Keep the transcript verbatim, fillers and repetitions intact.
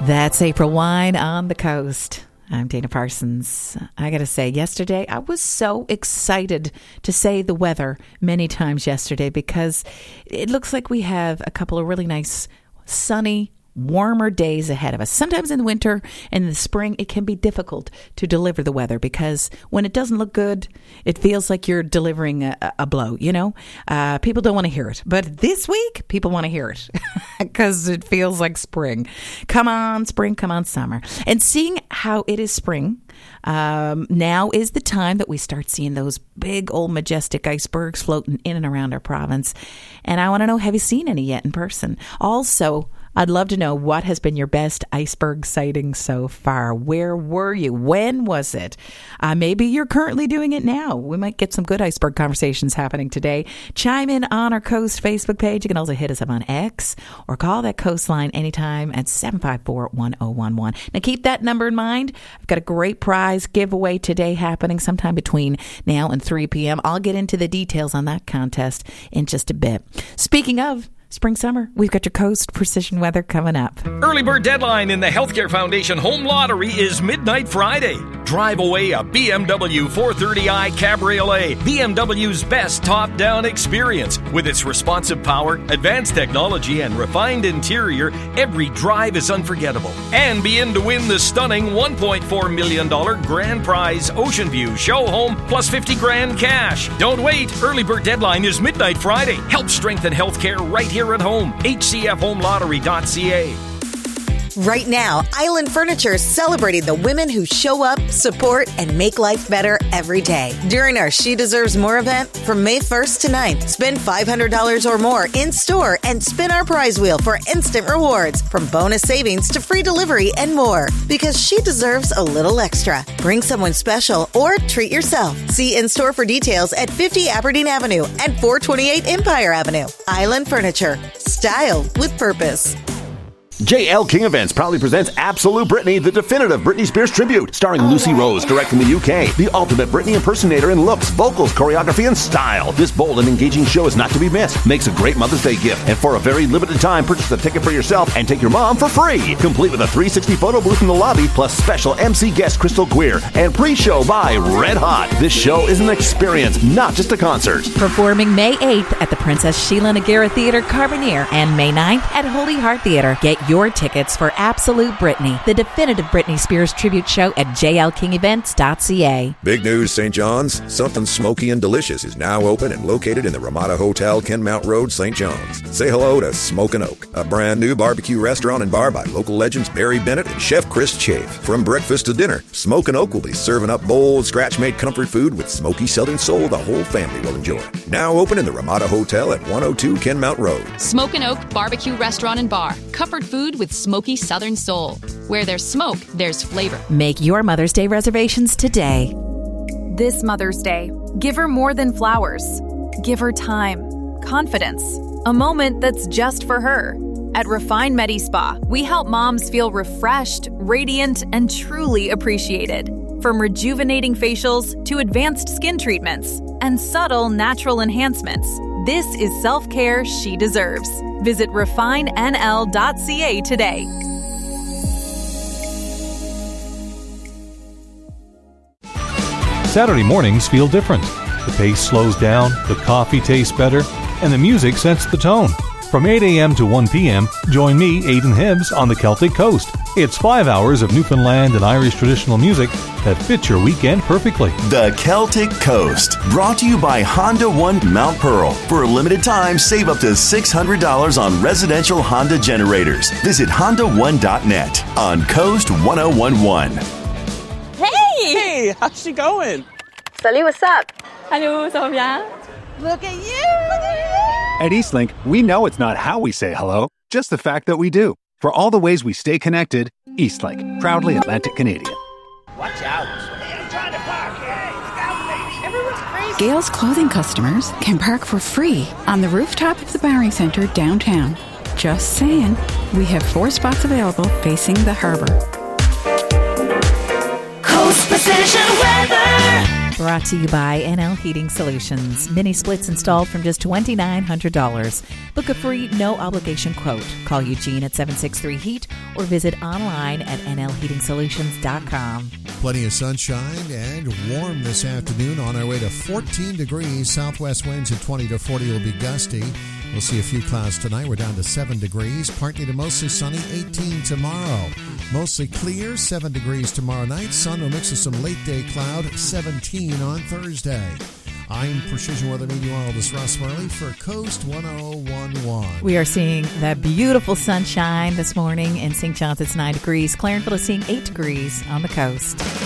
That's April Wine on the Coast. I'm Dana Parsons. I got to say, yesterday, I was so excited to say the weather many times yesterday because it looks like we have a couple of really nice, sunny, warmer days ahead of us. Sometimes in the winter and in the spring, it can be difficult to deliver the weather because when it doesn't look good, it feels like you're delivering a, a blow, you know? Uh, people don't want to hear it. But this week, people want to hear it because it feels like spring. Come on, spring, come on, summer. And seeing how it is spring, um, now is the time that we start seeing those big old majestic icebergs floating in and around our province. And I want to know, have you seen any yet in person? Also, I'd love to know what has been your best iceberg sighting so far. Where were you? When was it? Uh, maybe you're currently doing it now. We might get some good iceberg conversations happening today. Chime in on our Coast Facebook page. You can also hit us up on X or call that Coastline anytime at seven five four, one oh one one. Now keep that number in mind. I've got a great prize giveaway today happening sometime between now and three p.m. I'll get into the details on that contest in just a bit. Speaking of spring, summer, we've got your Coast Precision Weather coming up. Early bird deadline in the Healthcare Foundation Home Lottery is midnight Friday. Drive away a B M W four thirty i Cabriolet, B M W's best top-down experience. With its responsive power, advanced technology, and refined interior, every drive is unforgettable. And be in to win the stunning one point four million dollars grand prize Ocean View Show Home plus fifty grand cash. Don't wait. Early bird deadline is midnight Friday. Help strengthen healthcare right here at home. H C F home lottery dot c a. Right now, Island Furniture is celebrating the women who show up, support, and make life better every day. During our She Deserves More event, from May first to ninth, spend five hundred dollars or more in-store and spin our prize wheel for instant rewards, from bonus savings to free delivery and more. Because she deserves a little extra. Bring someone special or treat yourself. See in-store for details at fifty Aberdeen Avenue and four twenty-eight Empire Avenue. Island Furniture. Style with purpose. J L King Events proudly presents Absolute Britney, the definitive Britney Spears tribute, starring All Lucy right. Rose, direct from the U K, the ultimate Britney impersonator in looks, vocals, choreography, and style. This bold and engaging show is not to be missed. Makes a great Mother's Day gift, and for a very limited time, purchase a ticket for yourself and take your mom for free, complete with a three sixty photo booth in the lobby, plus special M C guest Crystal Queer and pre-show by Red Hot. This show is an experience, not just a concert. Performing May eighth at the Princess Sheila Nagara Theatre, Carbonear, and May ninth at Holy Heart Theatre. Get your tickets for Absolute Britney, the definitive Britney Spears tribute show at j l king events dot c a. Big news, Saint John's. Something smoky and delicious is now open and located in the Ramada Hotel, Kenmount Road, Saint John's. Say hello to Smokin' Oak, a brand new barbecue restaurant and bar by local legends Barry Bennett and Chef Chris Chafe. From breakfast to dinner, Smokin' Oak will be serving up bold, scratch-made comfort food with smoky Southern soul the whole family will enjoy. Now open in the Ramada Hotel at one oh two Kenmount Road. Smokin' Oak Barbecue Restaurant and Bar. Comfort food with smoky Southern soul. Where there's smoke, there's flavor. Make your Mother's Day reservations today. This Mother's Day, give her more than flowers. Give her time, confidence, a moment that's just for her. At Refine Medi Spa, we help moms feel refreshed, radiant, and truly appreciated. From rejuvenating facials to advanced skin treatments and subtle natural enhancements, this is self-care she deserves. Visit refine n l dot c a today. Saturday mornings feel different. The pace slows down, the coffee tastes better, and the music sets the tone. From eight a.m. to one p.m., join me, Aidan Hibbs, on the Celtic Coast. It's five hours of Newfoundland and Irish traditional music that fits your weekend perfectly. The Celtic Coast, brought to you by Honda One Mount Pearl. For a limited time, save up to six hundred dollars on residential Honda generators. Visit honda one dot net on Coast one oh one one. Hey! Hey, how's she going? Salut, what's up? Hello, ça va bien? Look at you! Look at you! At Eastlink, we know it's not how we say hello, just the fact that we do. For all the ways we stay connected, Eastlink, proudly Atlantic Canadian. Watch out. Hey, I'm trying to park. Hey, look out, baby. Everyone's crazy. Gales Clothing customers can park for free on the rooftop of the Bowring Centre downtown. Just saying, we have four spots available facing the harbor. Coast Precision Weather. Brought to you by N L Heating Solutions. Mini splits installed from just two thousand nine hundred dollars. Book a free, no-obligation quote. Call Eugene at seven six three heat or visit online at N L heating solutions dot com. Plenty of sunshine and warm this afternoon. On our way to fourteen degrees. Southwest winds at twenty to forty will be gusty. We'll see a few clouds tonight. We're down to seven degrees. Partly to mostly sunny, eighteen tomorrow. Mostly clear, seven degrees tomorrow night. Sun will mix with some late-day cloud, seventeen on Thursday. I'm Precision Weather Meteorologist Russ Worley for Coast one oh one point one. We are seeing that beautiful sunshine this morning in Saint John's. It's nine degrees. Clarenville is seeing eight degrees on the coast.